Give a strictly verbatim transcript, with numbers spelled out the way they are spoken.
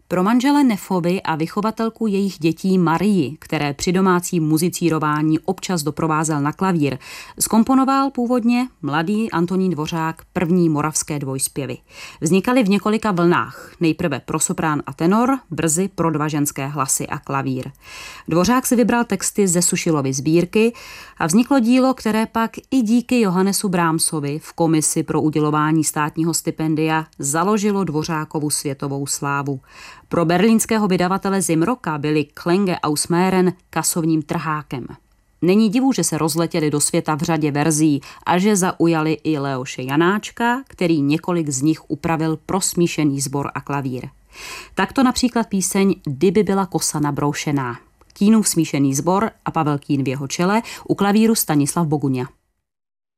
Pro manžele Nefovi a vychovatelku jejich dětí Marii, které při domácím muzicírování občas doprovázel na klavír, zkomponoval původně mladý Antonín Dvořák první moravské dvojspěvy. Vznikaly v několika vlnách, nejprve pro soprán a tenor, brzy pro dva ženské hlasy a klavír. Dvořák si vybral texty ze Sušilovy sbírky a vzniklo dílo, které pak i díky Johannesu Brahmsovi v komisi pro udělování státního stipendia založilo Dvořákovu světovou slávu. Pro berlínského vydavatele Zimroka byly Klänge aus Mähren kasovním trhákem. Není divu, že se rozletěli do světa v řadě verzí a že zaujali i Leoše Janáčka, který několik z nich upravil pro smíšený sbor a klavír. Takto například píseň Kdyby byla kosa nabroušená. Kínův smíšený sbor a Pavel Kín v jeho čele, u klavíru Stanislav Boguňa.